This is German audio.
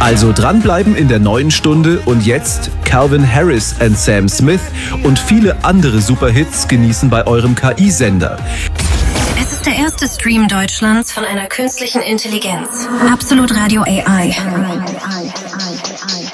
Also dranbleiben in der neuen Stunde und jetzt Calvin Harris and Sam Smith und viele andere Superhits genießen bei eurem KI-Sender. Es ist der erste Stream Deutschlands von einer künstlichen Intelligenz. Absolut Radio AI.